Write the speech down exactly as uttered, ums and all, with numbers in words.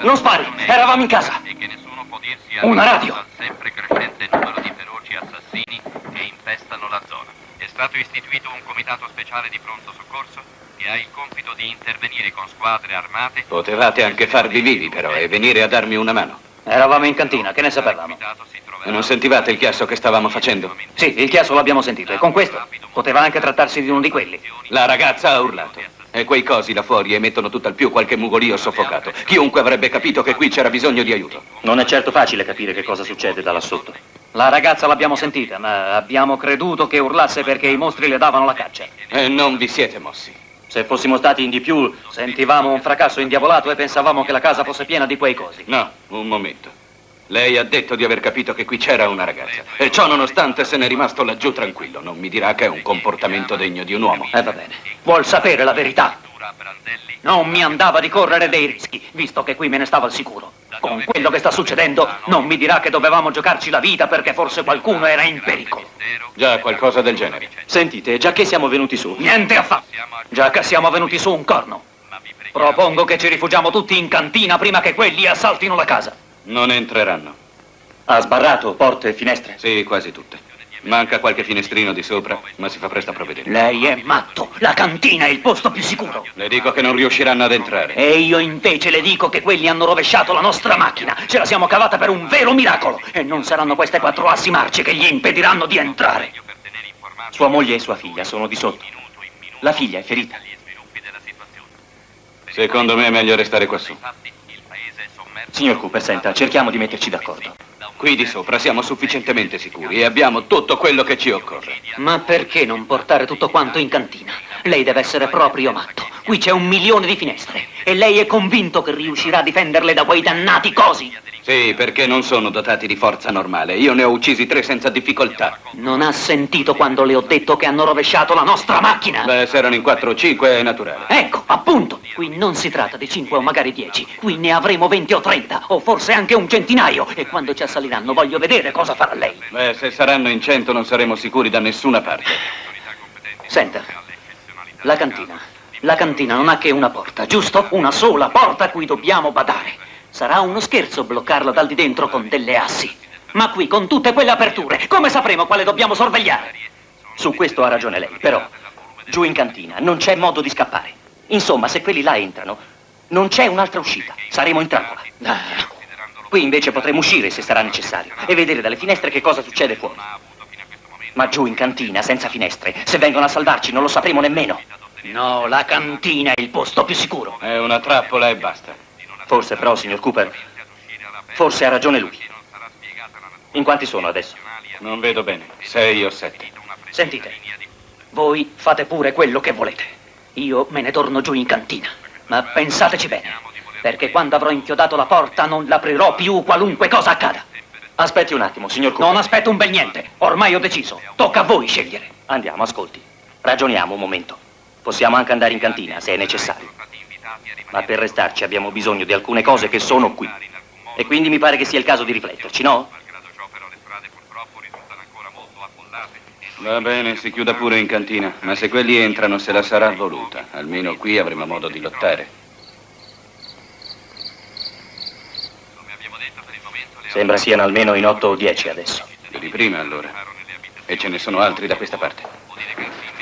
Non spari, eravamo in casa. E che nessuno può dirsi Una radio. al sempre crescente numero di feroci assassini che infestano la zona. È stato istituito un comitato speciale di pronto soccorso che ha il compito di intervenire con squadre armate. Potevate anche farvi vivi però e venire a darmi una mano. Eravamo in cantina, che ne sapevamo? E non sentivate il chiasso che stavamo facendo? Sì, il chiasso l'abbiamo sentito e con questo poteva anche trattarsi di uno di quelli. La ragazza ha urlato. E quei cosi là fuori emettono tutt'al più qualche mugolio soffocato. Chiunque avrebbe capito che qui c'era bisogno di aiuto. Non è certo facile capire che cosa succede da là sotto. La ragazza l'abbiamo sentita, ma abbiamo creduto che urlasse perché i mostri le davano la caccia. E non vi siete mossi. Se fossimo stati in di più, Sentivamo un fracasso indiavolato e pensavamo che la casa fosse piena di quei cosi. No, un momento. Lei ha detto di aver capito che qui c'era una ragazza. E ciò nonostante se n'è rimasto laggiù tranquillo. Non mi dirà che è un comportamento degno di un uomo. Eh, va bene. Vuol sapere la verità. Non mi andava di correre dei rischi, visto che qui me ne stavo al sicuro. Con quello che sta succedendo, non mi dirà che dovevamo giocarci la vita perché forse qualcuno era in pericolo. Già, qualcosa del genere. sentite, già che siamo venuti su... Niente affatto. Già che siamo venuti su un corno. Propongo che ci rifugiamo tutti in cantina prima che quelli assaltino la casa. Non entreranno. Ha sbarrato porte e finestre? Sì, quasi tutte. Manca qualche finestrino di sopra, ma si fa presto a provvedere. Lei è matto. La cantina è il posto più sicuro. Le dico che non riusciranno ad entrare. E io invece le dico che quelli hanno rovesciato la nostra macchina. Ce la siamo cavata per un vero miracolo. E non saranno queste quattro assi marce che gli impediranno di entrare. Sua moglie e sua figlia sono di sotto. La figlia è ferita. Secondo me è meglio restare quassù. Signor Cooper, senta, cerchiamo di metterci d'accordo. Qui di sopra siamo sufficientemente sicuri e abbiamo tutto quello che ci occorre. Ma perché non portare tutto quanto in cantina? Lei deve essere proprio matto. Qui c'è un milione di finestre e lei è convinto che riuscirà a difenderle da quei dannati cosi? Sì, perché non sono dotati di forza normale. Io ne ho uccisi tre senza difficoltà. Non ha sentito quando le ho detto che hanno rovesciato la nostra macchina? Beh, se erano in quattro o cinque è naturale. Ecco, appunto. Qui non si tratta di cinque o magari dieci. Qui ne avremo venti o trenta, o forse anche un centinaio. E quando ci assaliranno voglio vedere cosa farà lei. Beh, se saranno in cento non saremo sicuri da nessuna parte. Senta, la cantina. La cantina non ha che una porta, giusto? Una sola porta a cui dobbiamo badare. Sarà uno scherzo bloccarla dal di dentro con delle assi. Ma qui, con tutte quelle aperture, come sapremo quale dobbiamo sorvegliare? Su questo ha ragione lei, però giù in cantina non c'è modo di scappare. Insomma, se quelli là entrano, non c'è un'altra uscita. Saremo in trappola. Ah. Qui invece potremo uscire se sarà necessario e vedere dalle finestre che cosa succede fuori. Ma giù in cantina, senza finestre, se vengono a salvarci non lo sapremo nemmeno. No, la cantina è il posto più sicuro. È una trappola e basta. Forse però, signor Cooper, forse ha ragione lui. In quanti sono adesso? Non vedo bene. Sei o sette. Sentite, voi fate pure quello che volete. Io me ne torno giù in cantina. Ma pensateci bene, perché quando avrò inchiodato la porta non l'aprirò più qualunque cosa accada. Aspetti un attimo, signor Cooper. Non aspetto un bel niente. Ormai ho deciso. Tocca a voi scegliere. Andiamo, ascolti. Ragioniamo un momento. Possiamo anche andare in cantina, se è necessario. Ma per restarci abbiamo bisogno di alcune cose che sono qui. E quindi mi pare che sia il caso di rifletterci, no? Va bene, si chiuda pure in cantina. Ma se quelli entrano se la sarà voluta. Almeno qui avremo modo di lottare. Sembra siano almeno in otto o dieci adesso. Più di prima allora. E ce ne sono altri da questa parte.